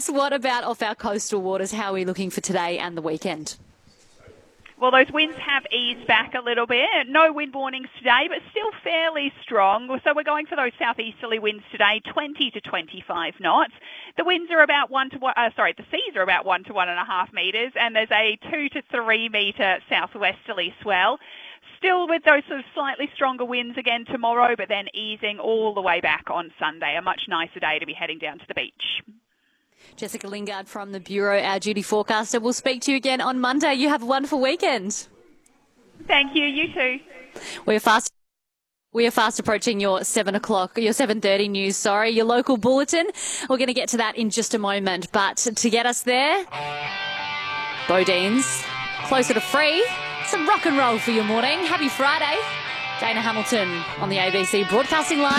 Jess, what about off our coastal waters? How are we looking for today and the weekend? Well, those winds have eased back a little bit. No wind warnings today, but still fairly strong. So we're going for those southeasterly winds today, 20 to 25 knots. The winds are about the seas are about 1 to 1.5 metres, and there's a 2 to 3 metre southwesterly swell. Still with those sort of slightly stronger winds again tomorrow, but then easing all the way back on Sunday. A much nicer day to be heading down to the beach. Jessica Lingard from the Bureau, our duty forecaster. We'll speak to you again on Monday. You have a wonderful weekend. Thank you. You too. We are fast approaching your 7:30 news, your local bulletin. We're going to get to that in just a moment. But to get us there, Bodine's closer to free. Some rock and roll for your morning. Happy Friday. Dana Hamilton on the ABC Broadcasting Line.